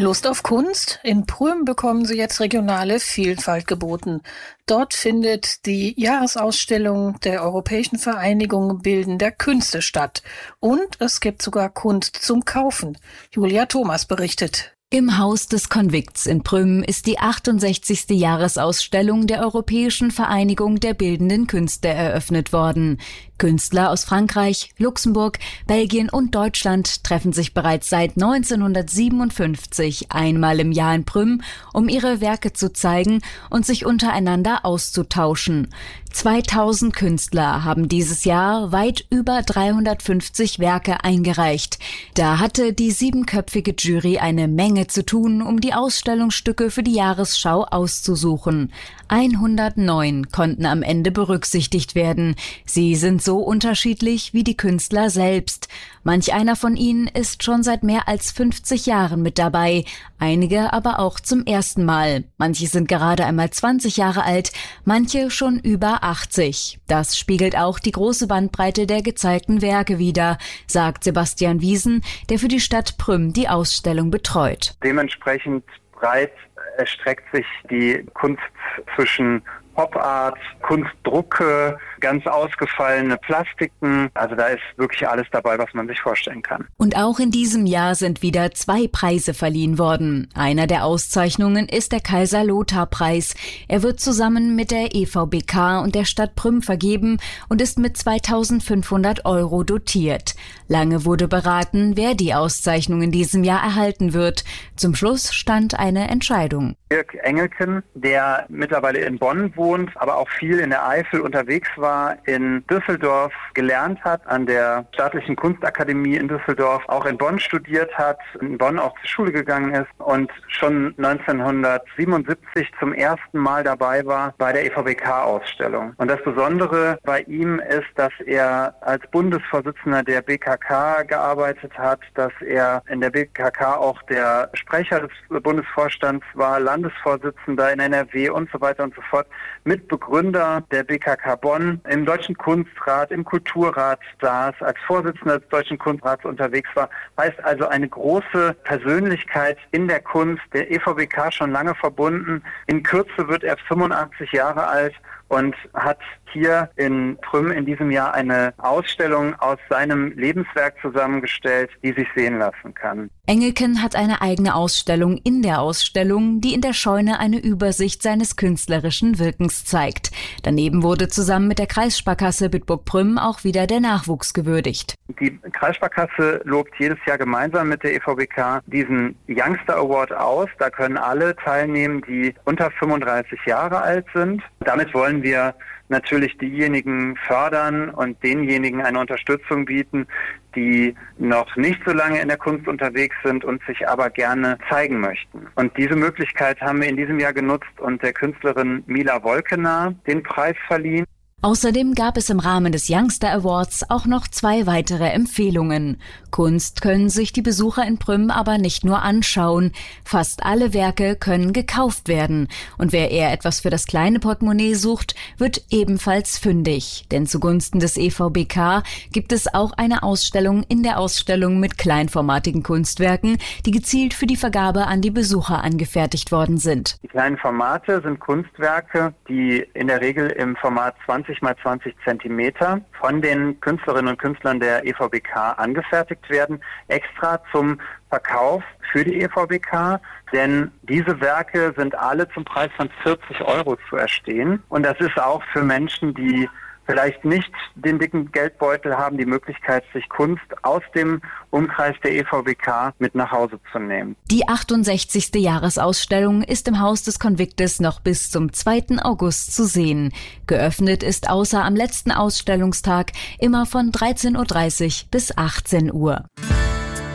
Lust auf Kunst? In Prüm bekommen Sie jetzt regionale Vielfalt geboten. Dort findet die Jahresausstellung der Europäischen Vereinigung Bildender Künste statt. Und es gibt sogar Kunst zum Kaufen. Julia Thomas berichtet. Im Haus des Convicts in Prüm ist die 68. Jahresausstellung der Europäischen Vereinigung der Bildenden Künste eröffnet worden. Künstler aus Frankreich, Luxemburg, Belgien und Deutschland treffen sich bereits seit 1957 einmal im Jahr in Prüm, um ihre Werke zu zeigen und sich untereinander auszutauschen. 2000 Künstler haben dieses Jahr weit über 350 Werke eingereicht. Da hatte die 7-köpfige Jury eine Menge zu tun, um die Ausstellungsstücke für die Jahresschau auszusuchen. 109 konnten am Ende berücksichtigt werden. Sie sind so unterschiedlich wie die Künstler selbst. Manch einer von ihnen ist schon seit mehr als 50 Jahren mit dabei, einige aber auch zum ersten Mal. Manche sind gerade einmal 20 Jahre alt, manche schon über 80. Das spiegelt auch die große Bandbreite der gezeigten Werke wider, sagt Sebastian Wiesen, der für die Stadt Prüm die Ausstellung betreut. Dementsprechend breit erstreckt sich die Kunst zwischen Pop-Art, Kunstdrucke, ganz ausgefallene Plastiken. Also da ist wirklich alles dabei, was man sich vorstellen kann. Und auch in diesem Jahr sind wieder 2 Preise verliehen worden. Einer der Auszeichnungen ist der Kaiser-Lothar-Preis. Er wird zusammen mit der EVBK und der Stadt Prüm vergeben und ist mit 2.500 € dotiert. Lange wurde beraten, wer die Auszeichnung in diesem Jahr erhalten wird. Zum Schluss stand eine Entscheidung. Dirk Engelken, der mittlerweile in Bonn wohnt, aber auch viel in der Eifel unterwegs war, in Düsseldorf gelernt hat, an der Staatlichen Kunstakademie in Düsseldorf, auch in Bonn studiert hat, in Bonn auch zur Schule gegangen ist und schon 1977 zum ersten Mal dabei war bei der EVBK-Ausstellung. Und das Besondere bei ihm ist, dass er als Bundesvorsitzender der BKK gearbeitet hat, dass er in der BKK auch der Sprecher des Bundesvorstands war, Landesvorsitzender in NRW und so weiter und so fort, Mitbegründer der BKK Bonn, im Deutschen Kunstrat, im Kulturrat saß, als Vorsitzender des Deutschen Kunstrats unterwegs war. Heißt also eine große Persönlichkeit in der Kunst, der EVBK schon lange verbunden. In Kürze wird er 85 Jahre alt und hat hier in Prüm in diesem Jahr eine Ausstellung aus seinem Lebenswerk zusammengestellt, die sich sehen lassen kann. Engelken hat eine eigene Ausstellung in der Ausstellung, die in der Scheune eine Übersicht seines künstlerischen Wirkens zeigt. Daneben wurde zusammen mit der Kreissparkasse Bitburg-Prüm auch wieder der Nachwuchs gewürdigt. Die Kreissparkasse lobt jedes Jahr gemeinsam mit der EVBK diesen Youngster Award aus. Da können alle teilnehmen, die unter 35 Jahre alt sind. Damit wollen wir natürlich diejenigen fördern und denjenigen eine Unterstützung bieten, die noch nicht so lange in der Kunst unterwegs sind und sich aber gerne zeigen möchten. Und diese Möglichkeit haben wir in diesem Jahr genutzt und der Künstlerin Mila Wolkener den Preis verliehen. Außerdem gab es im Rahmen des Youngster Awards auch noch 2 weitere Empfehlungen. Kunst können sich die Besucher in Prüm aber nicht nur anschauen. Fast alle Werke können gekauft werden. Und wer eher etwas für das kleine Portemonnaie sucht, wird ebenfalls fündig. Denn zugunsten des EVBK gibt es auch eine Ausstellung in der Ausstellung mit kleinformatigen Kunstwerken, die gezielt für die Vergabe an die Besucher angefertigt worden sind. Die kleinen Formate sind Kunstwerke, die in der Regel im Format 20 mal 20 Zentimeter von den Künstlerinnen und Künstlern der EVBK angefertigt werden, extra zum Verkauf für die EVBK, denn diese Werke sind alle zum Preis von 40 € zu erstehen. Und das ist auch für Menschen, die vielleicht nicht den dicken Geldbeutel haben, die Möglichkeit, sich Kunst aus dem Umkreis der EVBK mit nach Hause zu nehmen. Die 68. Jahresausstellung ist im Haus des Convictes noch bis zum 2. August zu sehen. Geöffnet ist außer am letzten Ausstellungstag immer von 13:30 Uhr bis 18 Uhr.